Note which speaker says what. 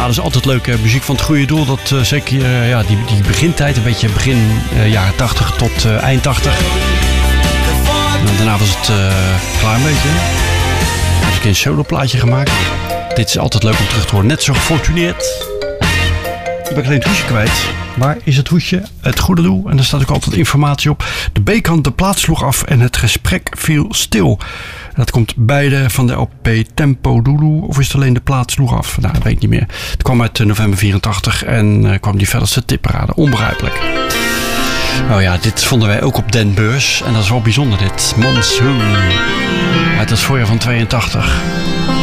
Speaker 1: dat is altijd leuke muziek van het goede doel. Dat zeker die begintijd, een beetje begin jaren 80 tot eind 80. Nou, daarna was het klaar een beetje. Heb ik een soloplaatje gemaakt. Dit is altijd leuk om terug te horen. Net zo gefortuneerd. Ik ben alleen het hoesje kwijt. Waar is het hoesje? Het goede doel. En daar staat ook altijd informatie op. De B-kant, de plaat sloeg af en het gesprek viel stil. Dat komt beide van de LP Tempo Dulu. Of is het alleen de plaat sloeg af? Nou, dat weet ik niet meer. Het kwam uit november 84 en kwam die verderste tipperaden. Onbegrijpelijk. Oh ja, dit vonden wij ook op Den Beurs. En dat is wel bijzonder dit. Monsoon. Uit het voorjaar van 82.